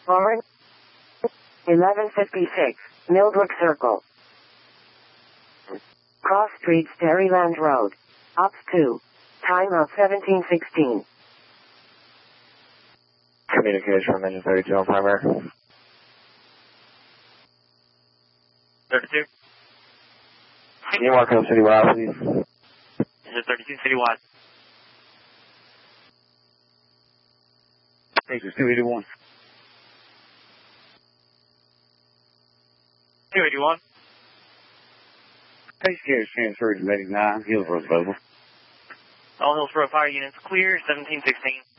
Forward. 1156, Millbrook Circle. Cross Street, Sterryland Road. Ops 2. Time of 1716. Communication from engine 32 on primary. 32. Can you mark up citywide, please? Engine 32 citywide. Stations 281. 281. Base carriage transferred to 89. Hillsborough available. All Hillsborough fire units clear, 1716.